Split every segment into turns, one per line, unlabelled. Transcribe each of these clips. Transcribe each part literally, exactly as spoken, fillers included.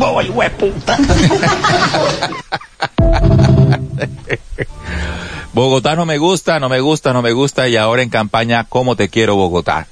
todo, hijo de puta. Bogotá no me gusta, no me gusta, no me gusta, y ahora en campaña, ¿cómo te quiero, Bogotá?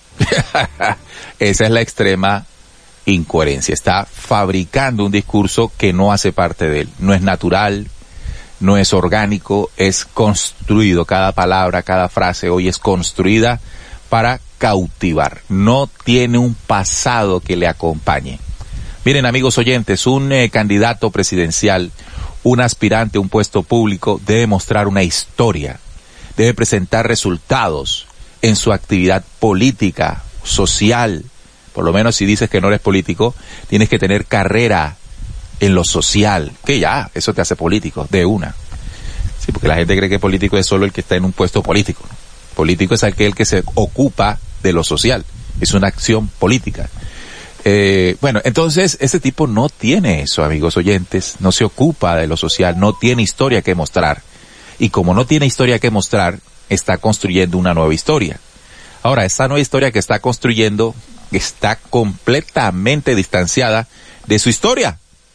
Esa es la extrema incoherencia. Está fabricando un discurso que no hace parte de él. No es natural, no es orgánico, es construido. Cada palabra, cada frase hoy es construida para cautivar. No tiene un pasado que le acompañe. Miren, amigos oyentes, un eh, candidato presidencial, un aspirante a un puesto público debe mostrar una historia, debe presentar resultados en su actividad política, social. Por lo menos si dices que no eres político, tienes que tener carrera en lo social, que ya, eso te hace político, de una. Sí, porque la gente cree que político es solo el que está en un puesto político, ¿no? Político es aquel que se ocupa de lo social, es una acción política. Eh, bueno, entonces, ese tipo no tiene eso, amigos oyentes, no se ocupa de lo social, no tiene historia que mostrar. Y como no tiene historia que mostrar, está construyendo una nueva historia. Ahora, esa nueva historia que está construyendo está completamente distanciada de su historia.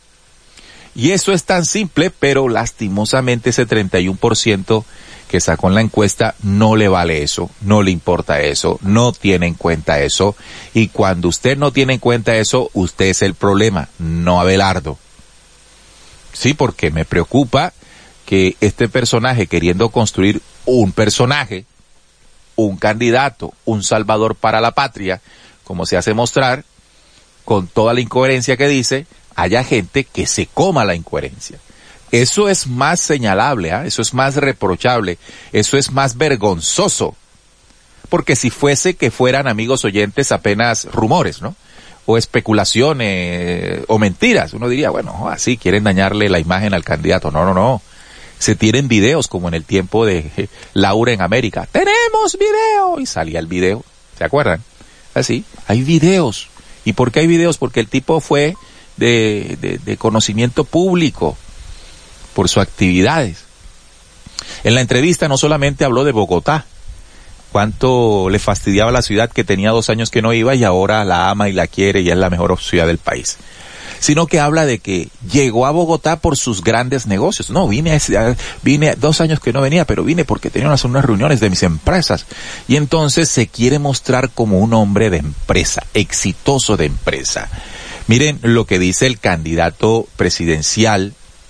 Y eso es tan simple, pero lastimosamente ese treinta y uno por ciento que sacó en la encuesta no le vale eso, no le importa eso, no tiene en cuenta eso. Y cuando usted no tiene en cuenta eso, usted es el problema, no Abelardo. Sí, porque me preocupa que este personaje, queriendo construir un personaje, un candidato, un salvador para la patria, como se hace mostrar, con toda la incoherencia que dice, haya gente que se coma la incoherencia. Eso es más señalable, ¿eh? Eso es más reprochable, eso es más vergonzoso. Porque si fuese que fueran, amigos oyentes, apenas rumores, ¿no? O especulaciones, o mentiras, uno diría, bueno, así quieren dañarle la imagen al candidato. No, no, no. Se tienen videos como en el tiempo de eh, Laura en América. ¡Tenemos video! Y salía el video, ¿se acuerdan? Así, hay videos. ¿Y por qué hay videos? Porque el tipo fue de, de, de conocimiento público por sus actividades. En la entrevista no solamente habló de Bogotá, cuánto le fastidiaba la ciudad, que tenía dos años que no iba y ahora la ama y la quiere y es la mejor ciudad del país, sino que habla de que llegó a Bogotá por sus grandes negocios. No, vine a, vine dos años que no venía, pero vine porque tenía unas, unas reuniones de mis empresas. Y entonces se quiere mostrar como un hombre de empresa, exitoso de empresa. Miren lo que dice el candidato presidencial,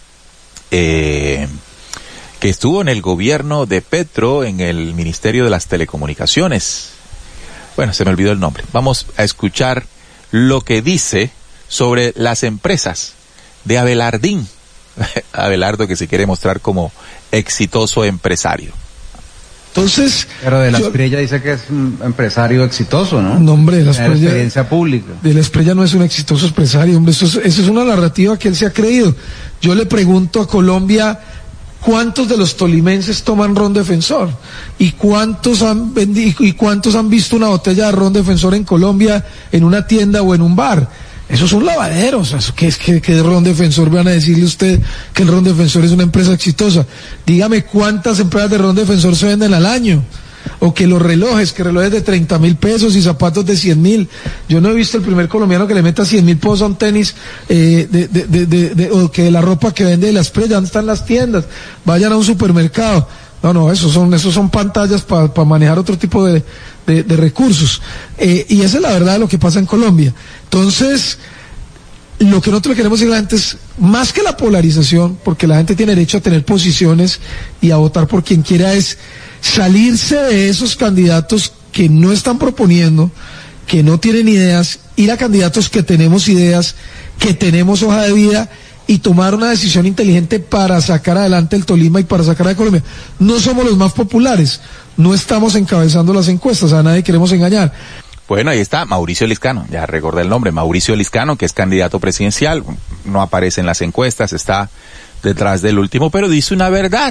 eh, que estuvo en el gobierno de Petro, en el Ministerio de las Telecomunicaciones. Bueno, se me olvidó el nombre. Vamos a escuchar lo que dice sobre las empresas de Abelardín. Abelardo, que se quiere mostrar como exitoso empresario.
Entonces,
pero de la
yo,
Espriella dice que es un empresario exitoso, ¿no?
No, hombre, de la Espriella,
experiencia pública.
De la Espriella no es un exitoso empresario, hombre, eso es, eso es una narrativa que él se ha creído. Yo le pregunto a Colombia, ¿cuántos de los tolimenses toman ron Defensor? ¿Y cuántos han vendido, y cuántos han visto una botella de ron Defensor en Colombia en una tienda o en un bar? Esos son lavaderos. Eso, ¿qué es que, que de ron Defensor van a decirle usted que el ron Defensor es una empresa exitosa? Dígame cuántas empresas de ron Defensor se venden al año. O que los relojes, que relojes de treinta mil pesos y zapatos de cien mil. Yo no he visto el primer colombiano que le meta cien mil pesos a un tenis, eh, de, de, de, de, de, o que la ropa que vende de la Espriella. ¿Dónde están las tiendas? Vayan a un supermercado. No, no, esos son, esos son pantallas para pa manejar otro tipo de, de, de recursos. Eh, y esa es la verdad de lo que pasa en Colombia. Entonces, lo que nosotros le queremos decir a la gente es, más que la polarización, porque la gente tiene derecho a tener posiciones y a votar por quien quiera, es salirse de esos candidatos que no están proponiendo, que no tienen ideas, ir a candidatos que tenemos ideas, que tenemos hoja de vida, y tomar una decisión inteligente para sacar adelante el Tolima y para sacar a Colombia. No somos los más populares, no estamos encabezando las encuestas, a nadie queremos engañar.
Bueno, ahí está Mauricio Liscano, ya recordé el nombre, Mauricio Liscano, que es candidato presidencial, no aparece en las encuestas, está detrás del último, pero dice una verdad.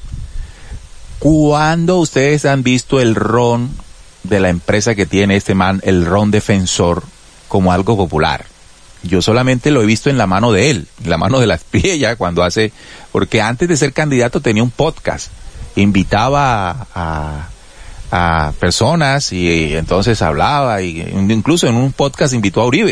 ¿Cuándo ustedes han visto el ron de la empresa que tiene este man, el ron Defensor, como algo popular? Yo solamente lo he visto en la mano de él, en la mano de la Espriella, cuando hace, porque antes de ser candidato tenía un podcast, invitaba a, a personas y entonces hablaba, y incluso en un podcast invitó a Uribe.